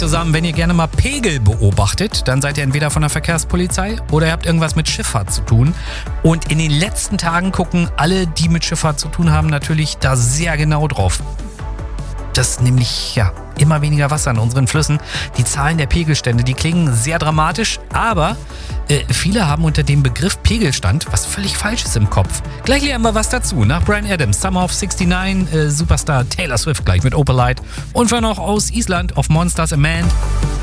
zusammen, wenn ihr gerne mal Pegel beobachtet, dann seid ihr entweder von der Verkehrspolizei oder ihr habt irgendwas mit Schifffahrt zu tun. Und in den letzten Tagen gucken alle, die mit Schifffahrt zu tun haben, natürlich da sehr genau drauf. Das nämlich, immer weniger Wasser in unseren Flüssen. Die Zahlen der Pegelstände, die klingen sehr dramatisch, aber viele haben unter dem Begriff Pegelstand was völlig Falsches im Kopf. Gleich lernen wir was dazu. Nach Bryan Adams, Summer of 69, Superstar Taylor Swift gleich mit Opalite und wir noch aus Island of Monsters a Man.